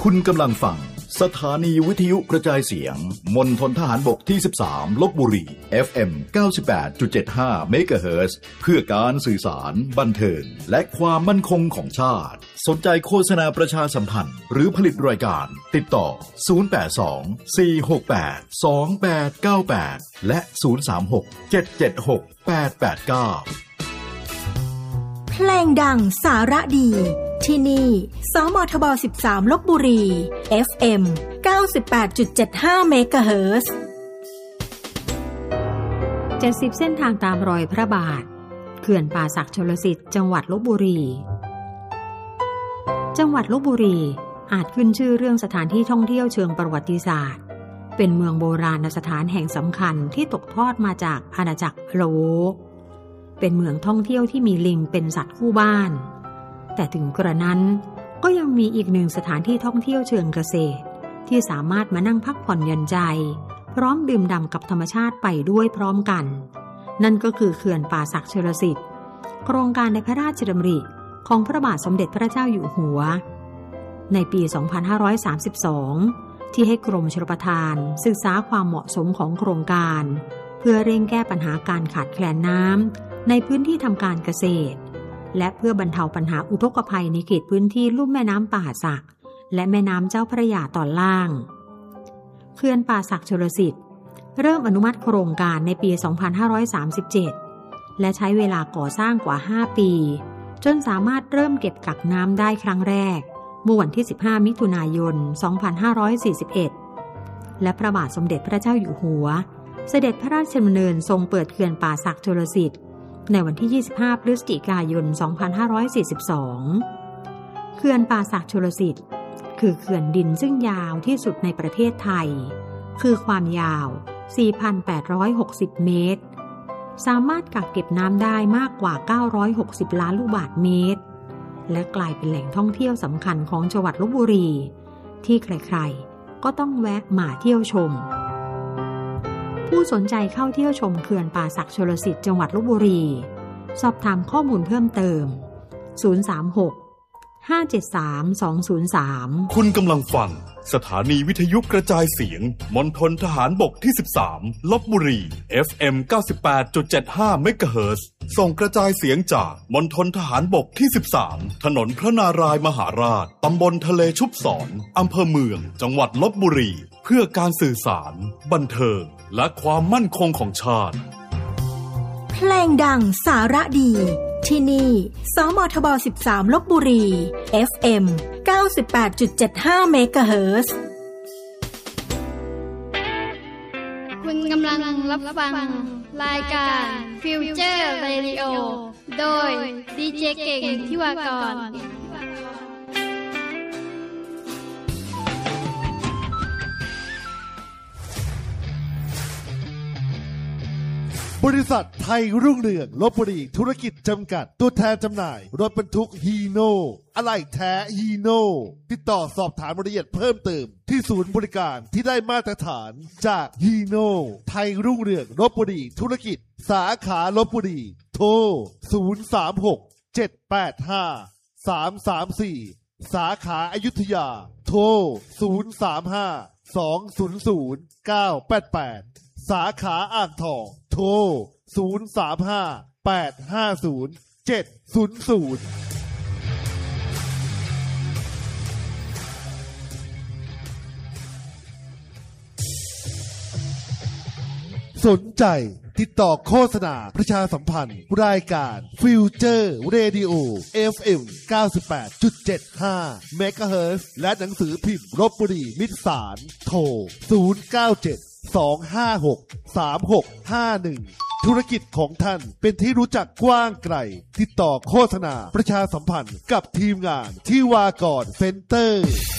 คุณกำลังฟังสถานีวิทยุกระจายเสียงมณฑลทหารบกที่13ลพบุรี FM 98.75 เมกะเฮิรตซ์เพื่อการสื่อสารบันเทิงและความมั่นคงของชาติสนใจโฆษณาประชาสัมพันธ์หรือผลิตรายการติดต่อ082 468 2898และ036 776 889 เพลงดังสาระดีที่นี่สมทบ13ลพบุรี FM 98.75 เมกะเฮิรตซ์ 70 เส้นทางตามรอยพระบาทเขื่อนป่าสักชลสิทธิ์จังหวัดลพบุรีจังหวัดลพบุรีอาจขึ้นชื่อเรื่องสถานที่ท่องเที่ยวเชิงประวัติศาสตร์เป็นเมืองโบราณสถานแห่งสำคัญที่ตกทอดมาจากอาณาจักรละโวเป็นเมืองท่องเที่ยวที่มีลิงเป็นสัตว์คู่บ้านแต่ถึงกระนั้นก็ยังมีอีกหนึ่งสถานที่ท่องเที่ยวเชิงเกษตรที่สามารถมานั่งพักผ่อนหย่อนใจพร้อมดื่มด่ำกับธรรมชาติไปด้วยพร้อมกันนั่นก็คือเขื่อนป่าสักชลสิทธิ์โครงการในพระราชดำริของพระบาทสมเด็จพระเจ้าอยู่หัวในปี 2532 ที่ให้กรมชลประทานศึกษาความเหมาะสมของโครงการเพื่อเร่งแก้ปัญหาการขาดแคลนน้ำในพื้นที่ทำการเกษตรและเพื่อบรรเทาปัญหาอุทกภัยในเขตพื้นที่ลุ่มแม่น้ำป่าสักและแม่น้ำเจ้าพระยาตอนล่างเขื่อนป่าสักชลสิทธิ์เริ่มอนุมัติโครงการในปี 2537 และใช้เวลาก่อสร้างกว่า 5 ปีจนสามารถเริ่มเก็บกักน้ำได้ครั้งแรกเมื่อวันที่ 15 มิถุนายน 2541 และพระบาทสมเด็จพระเจ้าอยู่หัวเสด็จพระราชดำเนินทรงเปิดเขื่อนป่าสักชลสิทธิ์ในวันที่ 25 พฤศจิกายน 2542 เขื่อนป่าสักชลสิทธิ์คือเขื่อนดินซึ่งยาวที่สุดในประเทศไทยคือความยาว 4,860 เมตรสามารถกักเก็บน้ำได้มากกว่า 960 ล้านลูกบาศก์เมตรและกลายเป็นแหล่งท่องเที่ยวสำคัญของจังหวัดลพบุรีที่ใครๆก็ต้องแวะมาเที่ยวชมผู้สนใจเข้าเที่ยวชมเขื่อนป่าสักชลสิทธิ์จังหวัดลพบุรีสอบถามข้อมูลเพิ่มเติม036-573-203 คุณกำลังฟังสถานีวิทยุกระจายเสียงมณฑลทหารบกที่13ลพบุรี FM 98.75 เมกะเฮิรตซ์ส่งกระจายเสียงจากมณฑลทหารบกที่13ถนนพระนารายณ์มหาราชตำบลทะเลชุบศรอำเภอเมืองจังหวัดลพบุรีเพื่อการสื่อสารบันเทิงและความมั่นคงของชาติเพลงดังสาระดีที่นี่สมทบ13ลพบุรี FM 98.75 เมกะเฮิรตซ์คุณกำลังรับฟังรายการ Future Radio โดยดีเจเก่งทิวากรบริษัทไทยรุ่งเรืองลพบุรีธุรกิจจำกัดตัวแทนจำหน่ายรถบรรทุกฮีโน่อะไหล่แท้ฮีโน่ติดต่อสอบถามรายละเอียดเพิ่มเติมที่ศูนย์บริการที่ได้มาตรฐานจากฮีโน่ไทยรุ่งเรืองลพบุรีธุรกิจสาขาลพบุรีโทร036-785-334สาขาอยุธยาโทร035-200-988สาขาอ่างทองโทร035-850-700สนใจติดต่อโฆษณาประชาสัมพันธ์รายการ Future Radio FM 98.75 เมกะเฮิรตซ์และหนังสือพิมพ์ลพบุรีมิตรสารโทร097-256-3651ธุรกิจของท่านเป็นที่รู้จักกว้างไกลติดต่อโฆษณาประชาสัมพันธ์กับทีมงานที่วากรเซ็นเตอร์